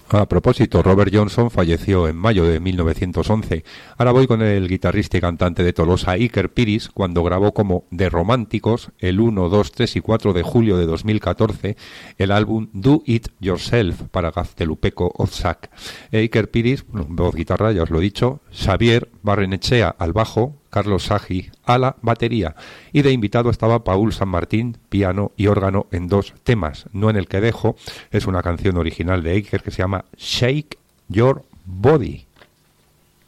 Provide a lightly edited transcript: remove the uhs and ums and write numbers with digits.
A propósito, Robert Johnson falleció en mayo de 1911. Ahora voy con el guitarrista y cantante de Tolosa, Iker Piris, cuando grabó como The Románticos el 1, 2, 3 y 4 de julio de 2014 el álbum Do It Yourself para Gaztelupeco Otzak. Iker Piris, voz, guitarra, ya os lo he dicho, Xavier Barrenechea al bajo, Carlos Sagi a la batería, y de invitado estaba Paul San Martín, piano y órgano en 2 temas, no en el que dejo. Es una canción original de Iker que se llama Shake Your Body.